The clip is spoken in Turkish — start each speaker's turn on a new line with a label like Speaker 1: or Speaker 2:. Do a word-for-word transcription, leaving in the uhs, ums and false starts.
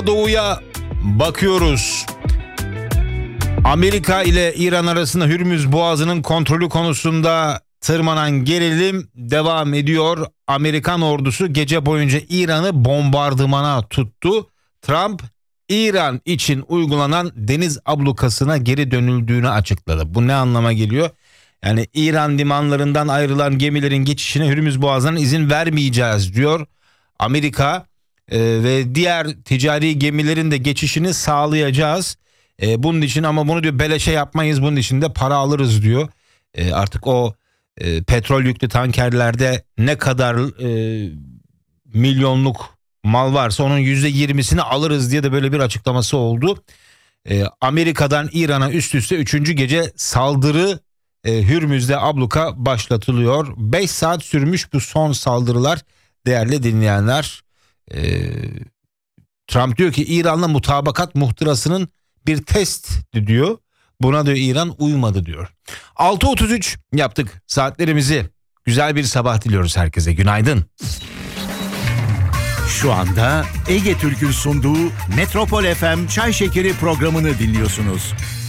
Speaker 1: Doğu'ya bakıyoruz. Amerika ile İran arasında Hürmüz Boğazı'nın kontrolü konusunda tırmanan gerilim devam ediyor. Amerikan ordusu gece boyunca İran'ı bombardımana tuttu. Trump, İran için uygulanan deniz ablukasına geri dönüldüğünü açıkladı. Bu ne anlama geliyor? Yani İran limanlarından ayrılan gemilerin geçişine Hürmüz Boğazı'ndan izin vermeyeceğiz diyor. Amerika e, ve diğer ticari gemilerin de geçişini sağlayacağız. E, bunun için ama bunu diyor beleşe yapmayız, bunun için de para alırız diyor. E, artık o e, petrol yüklü tankerlerde ne kadar e, milyonluk mal varsa onun yüzde yirmisini alırız diye de böyle bir açıklaması oldu. E, Amerika'dan İran'a üst üste üçüncü gece saldırı, e, Hürmüz'de abluka başlatılıyor. beş saat sürmüş bu son saldırılar değerli dinleyenler. E, Trump diyor ki İran'la mutabakat muhtırasının bir test diyor. Buna diyor İran uymadı diyor. altı otuz üç yaptık saatlerimizi. Güzel bir sabah diliyoruz herkese. Günaydın.
Speaker 2: Şu anda Ege Türk'ün sunduğu Metropol F M Çay Şekeri programını dinliyorsunuz.